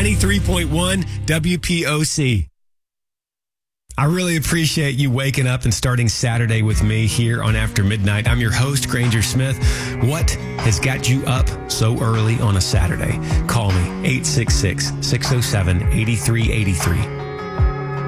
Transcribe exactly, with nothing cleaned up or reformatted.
ninety-three point one W P O C. I really appreciate you waking up and starting Saturday with me here on After Midnight. I'm your host, Granger Smith. What has got you up so early on a Saturday? Call me, eight six six, six oh seven, eight three eight three.